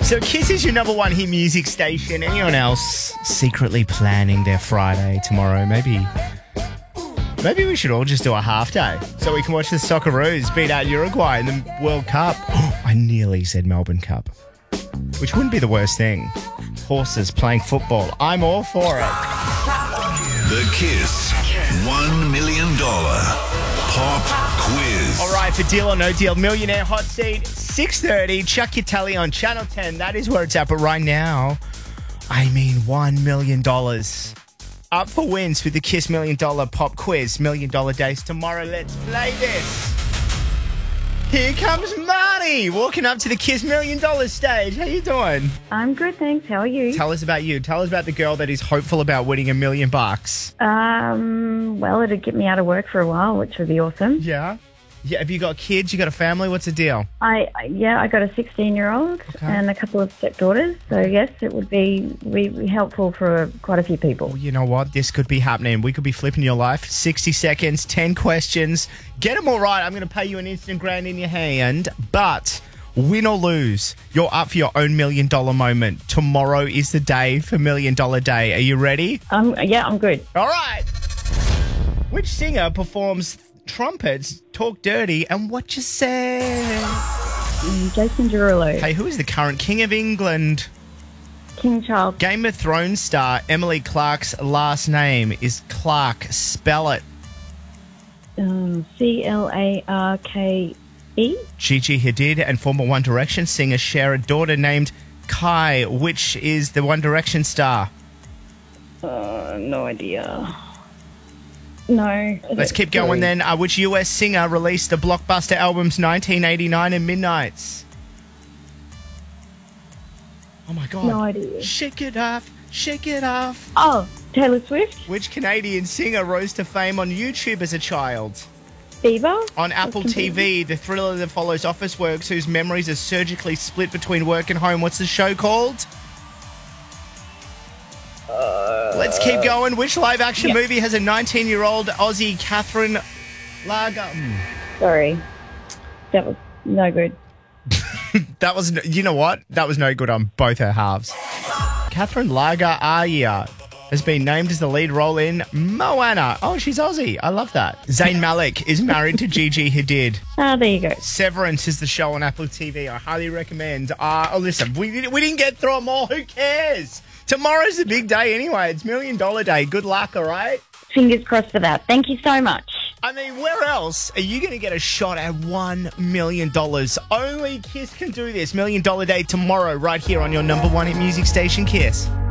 So Kiss is your number one hit music station. Anyone else secretly planning their Friday tomorrow? Maybe we should all just do a half day so we can watch the Socceroos beat out Uruguay in the World Cup. I nearly said Melbourne Cup, which wouldn't be the worst thing. Horses playing football. I'm all for it. The Kiss $1 million pop quiz. All right, for Deal or No Deal, Millionaire Hot Seat, 6:30. Chuck your tally on Channel 10. That is where it's at. But right now, $1 million. Up for wins with the Kiss $1 Million Pop Quiz. $1 Million Days tomorrow. Let's play this. Here comes Marnie walking up to the Kiss $1 Million stage. How you doing? I'm good, thanks. How are you? Tell us about you. Tell us about the girl that is hopeful about winning $1 million. Well, it'd get me out of work for a while, which would be awesome. Yeah. Have you got kids? You got a family? What's the deal? I got a 16-year-old and a couple of stepdaughters. So, yes, it would be helpful for quite a few people. Well, you know what? This could be happening. We could be flipping your life. 60 seconds, 10 questions. Get them all right. I'm going to pay you an instant grand in your hand. But win or lose, you're up for your own $1 million moment. Tomorrow is the day for $1 Million Day. Are you ready? Yeah, I'm good. All right. Which singer performs trumpets, Talk Dirty, and What You Say? Jason Derulo. Hey, who is the current King of England? King Charles. Game of Thrones star Emily Clark's last name is Clark. Spell it. Clarke. Gigi Hadid and former One Direction singer share a daughter named Kai, which is the One Direction star. No idea. No. Let's keep going then. Which US singer released the blockbuster albums 1989 and Midnights? Oh my God. No idea. Shake it off, shake it off. Oh, Taylor Swift? Which Canadian singer rose to fame on YouTube as a child? Bieber? On Apple TV, the thriller that follows office workers whose memories are surgically split between work and home. What's the show called? Let's keep going. Which live-action movie has a 19-year-old Aussie Catherine Lager? Sorry. That was no good. That was, you know what? That was no good on both her halves. Catherine Lager Arya has been named as the lead role in Moana. Oh, she's Aussie. I love that. Zayn Malik is married to Gigi Hadid. There you go. Severance is the show on Apple TV. I highly recommend. Listen, we didn't get through them all. Who cares? Tomorrow's the big day anyway. It's $1 Million Day. Good luck, all right? Fingers crossed for that. Thank you so much. I mean, where else are you going to get a shot at $1 million? Only Kiss can do this. $1 Million Day tomorrow right here on your number one hit music station, Kiss.